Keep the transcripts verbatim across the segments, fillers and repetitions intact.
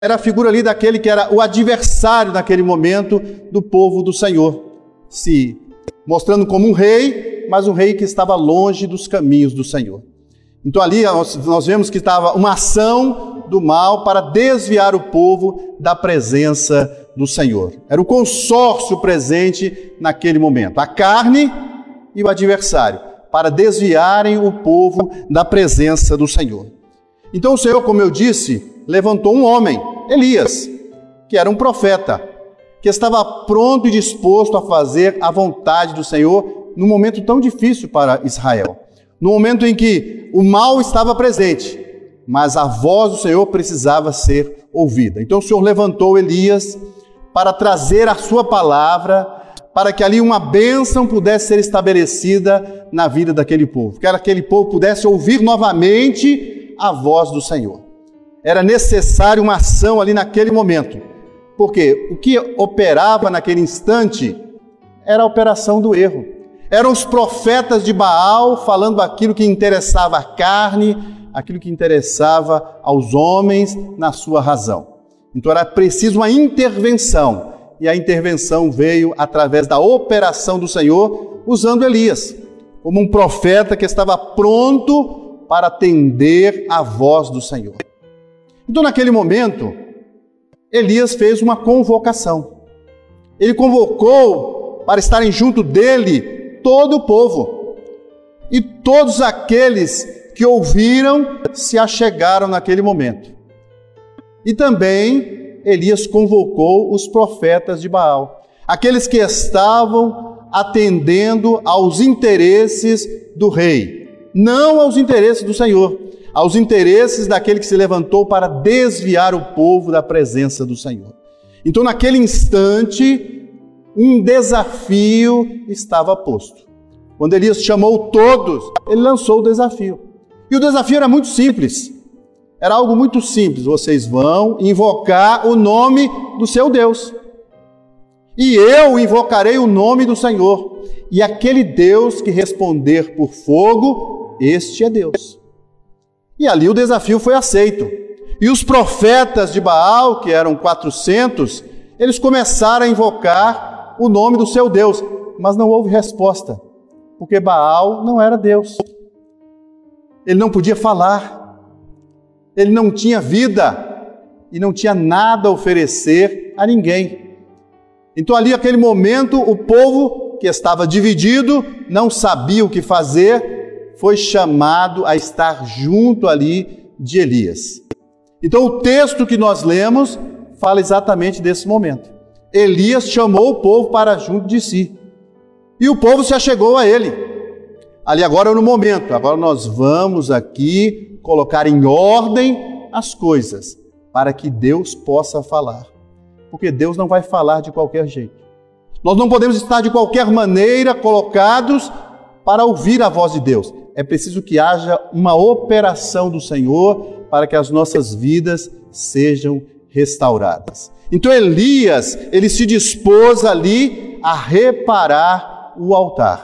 era a figura ali daquele que era o adversário naquele momento do povo do Senhor, se mostrando como um rei, mas um rei que estava longe dos caminhos do Senhor. Então ali nós, nós vemos que estava uma ação do mal para desviar o povo da presença do Senhor. Era o consórcio presente naquele momento, a carne e o adversário, para desviarem o povo da presença do Senhor. Então o Senhor, como eu disse, levantou um homem, Elias, que era um profeta, que estava pronto e disposto a fazer a vontade do Senhor num momento tão difícil para Israel. No momento em que o mal estava presente, mas a voz do Senhor precisava ser ouvida. Então o Senhor levantou Elias para trazer a sua palavra, para que ali uma bênção pudesse ser estabelecida na vida daquele povo, que aquele povo pudesse ouvir novamente a voz do Senhor. Era necessário uma ação ali naquele momento, porque o que operava naquele instante era a operação do erro. Eram os profetas de Baal falando aquilo que interessava à carne, aquilo que interessava aos homens na sua razão. Então era preciso uma intervenção, e a intervenção veio através da operação do Senhor, usando Elias, como um profeta que estava pronto para atender à voz do Senhor. Então naquele momento, Elias fez uma convocação. Ele convocou para estarem junto dele todo o povo. E todos aqueles que ouviram se achegaram naquele momento. E também Elias convocou os profetas de Baal, aqueles que estavam atendendo aos interesses do rei, não aos interesses do Senhor, aos interesses daquele que se levantou para desviar o povo da presença do Senhor. Então, naquele instante, um desafio estava posto. Quando Elias chamou todos, ele lançou o desafio. E o desafio era muito simples. Era algo muito simples. Vocês vão invocar o nome do seu Deus. E eu invocarei o nome do Senhor. E aquele Deus que responder por fogo, este é Deus. E ali o desafio foi aceito. E os profetas de Baal, que eram quatrocentos, eles começaram a invocar o nome do seu Deus. Mas não houve resposta, porque Baal não era Deus. Ele não podia falar. Ele não tinha vida e não tinha nada a oferecer a ninguém. Então ali, naquele momento, o povo que estava dividido, não sabia o que fazer, foi chamado a estar junto ali de Elias. Então o texto que nós lemos fala exatamente desse momento. Elias chamou o povo para junto de si. E o povo se achegou a ele. Ali agora no momento, agora nós vamos aqui colocar em ordem as coisas, para que Deus possa falar. Porque Deus não vai falar de qualquer jeito. Nós não podemos estar de qualquer maneira colocados para ouvir a voz de Deus. É preciso que haja uma operação do Senhor para que as nossas vidas sejam restauradas. Então Elias, ele se dispôs ali a reparar o altar.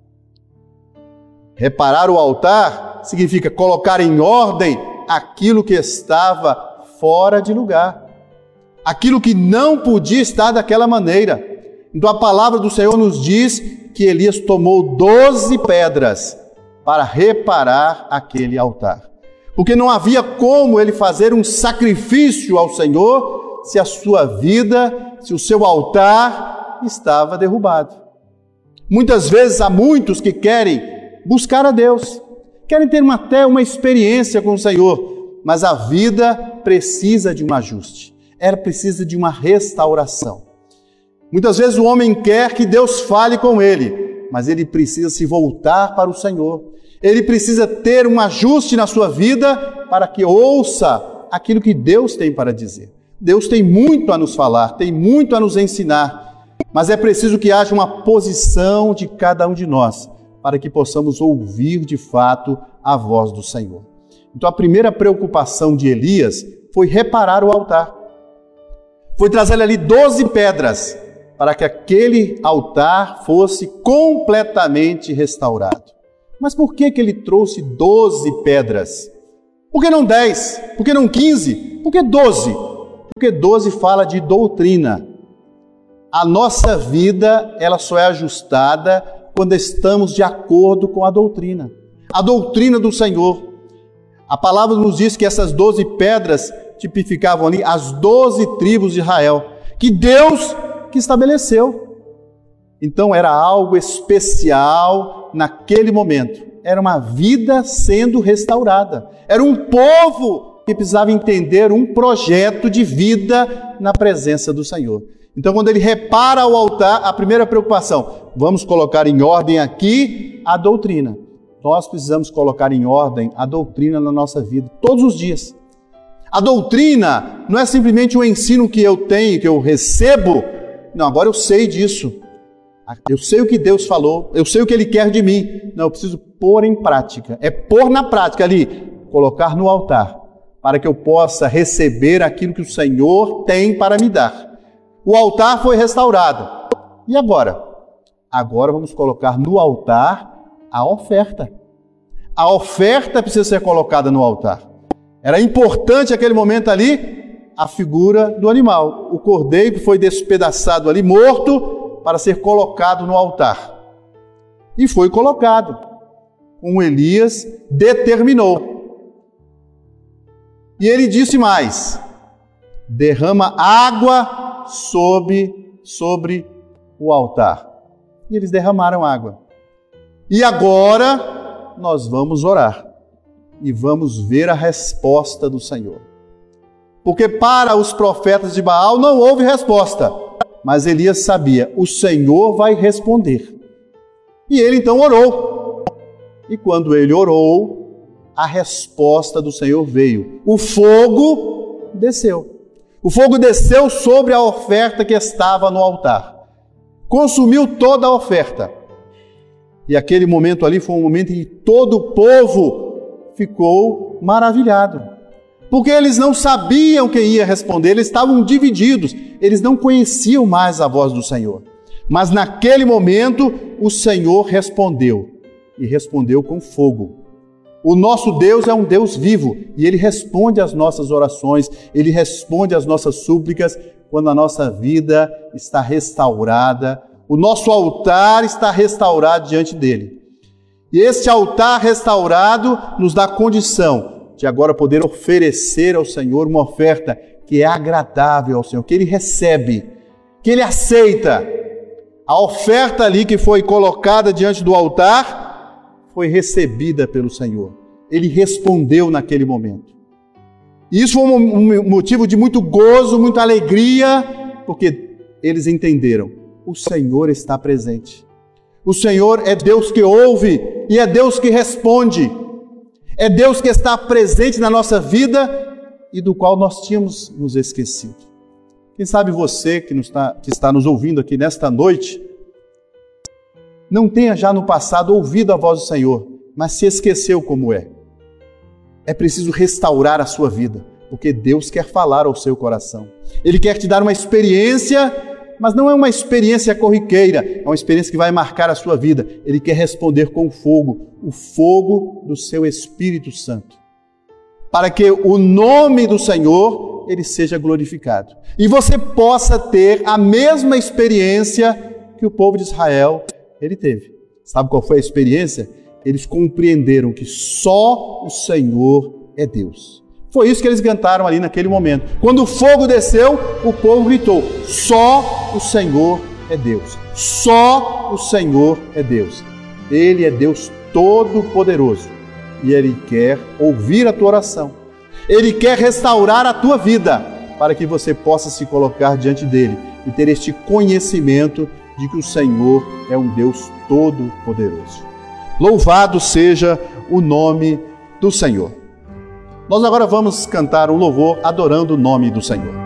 Reparar o altar significa colocar em ordem aquilo que estava fora de lugar. Aquilo que não podia estar daquela maneira. Então a palavra do Senhor nos diz que Elias tomou doze pedras para reparar aquele altar. Porque não havia como ele fazer um sacrifício ao Senhor se a sua vida, se o seu altar estava derrubado. Muitas vezes há muitos que querem buscar a Deus, querem ter uma, até uma experiência com o Senhor, mas a vida precisa de um ajuste, ela precisa de uma restauração. Muitas vezes o homem quer que Deus fale com ele, mas ele precisa se voltar para o Senhor. Ele precisa ter um ajuste na sua vida para que ouça aquilo que Deus tem para dizer. Deus tem muito a nos falar, tem muito a nos ensinar, mas é preciso que haja uma posição de cada um de nós para que possamos ouvir de fato a voz do Senhor. Então a primeira preocupação de Elias foi reparar o altar. Foi trazer ali doze pedras para que aquele altar fosse completamente restaurado. Mas por que que ele trouxe doze pedras? Por que não dez? Por que não quinze? Por que doze? Porque doze fala de doutrina. A nossa vida, ela só é ajustada quando estamos de acordo com a doutrina. A doutrina do Senhor. A palavra nos diz que essas doze pedras tipificavam ali as doze tribos de Israel, que Deus que estabeleceu. Então era algo especial naquele momento. Era uma vida sendo restaurada. Era um povo que precisava entender um projeto de vida na presença do Senhor. Então, quando ele repara o altar, a primeira preocupação, vamos colocar em ordem aqui a doutrina. Nós precisamos colocar em ordem a doutrina na nossa vida, todos os dias. A doutrina não é simplesmente um ensino que eu tenho, que eu recebo. Não, agora eu sei disso. Eu sei o que Deus falou, eu sei o que Ele quer de mim. Não, eu preciso pôr em prática. É pôr na prática ali, colocar no altar, para que eu possa receber aquilo que o Senhor tem para me dar. O altar foi restaurado. E agora? Agora vamos colocar no altar a oferta. A oferta precisa ser colocada no altar. Era importante naquele momento ali a figura do animal. O cordeiro que foi despedaçado ali, morto, para ser colocado no altar. E foi colocado, como Elias determinou. E ele disse mais: derrama água sobre, sobre o altar. E eles derramaram água. E agora nós vamos orar. E vamos ver a resposta do Senhor. Porque para os profetas de Baal não houve resposta. Mas Elias sabia, o Senhor vai responder. E ele então orou. E quando ele orou, a resposta do Senhor veio. O fogo desceu. O fogo desceu sobre a oferta que estava no altar. Consumiu toda a oferta. E aquele momento ali foi um momento em que todo o povo ficou maravilhado. Porque eles não sabiam quem ia responder, eles estavam divididos. Eles não conheciam mais a voz do Senhor. Mas naquele momento, o Senhor respondeu. E respondeu com fogo. O nosso Deus é um Deus vivo e Ele responde às nossas orações, Ele responde às nossas súplicas quando a nossa vida está restaurada, o nosso altar está restaurado diante dEle. E este altar restaurado nos dá condição de agora poder oferecer ao Senhor uma oferta que é agradável ao Senhor, que Ele recebe, que Ele aceita. A oferta ali que foi colocada diante do altar foi recebida pelo Senhor. Ele respondeu naquele momento. E isso foi um motivo de muito gozo, muita alegria, porque eles entenderam, o Senhor está presente. O Senhor é Deus que ouve e é Deus que responde. É Deus que está presente na nossa vida e do qual nós tínhamos nos esquecido. Quem sabe você que, nos está, que está nos ouvindo aqui nesta noite, não tenha já no passado ouvido a voz do Senhor, mas se esqueceu como é. É preciso restaurar a sua vida, porque Deus quer falar ao seu coração. Ele quer te dar uma experiência, mas não é uma experiência corriqueira, é uma experiência que vai marcar a sua vida. Ele quer responder com fogo, o fogo do seu Espírito Santo, para que o nome do Senhor ele seja glorificado. E você possa ter a mesma experiência que o povo de Israel ele teve. Sabe qual foi a experiência? Eles compreenderam que só o Senhor é Deus. Foi isso que eles cantaram ali naquele momento. Quando o fogo desceu, o povo gritou, só o Senhor é Deus. Só o Senhor é Deus. Ele é Deus Todo-Poderoso. E Ele quer ouvir a tua oração. Ele quer restaurar a tua vida, para que você possa se colocar diante dEle e ter este conhecimento de que o Senhor é um Deus Todo-Poderoso. Louvado seja o nome do Senhor. Nós agora vamos cantar um louvor adorando o nome do Senhor.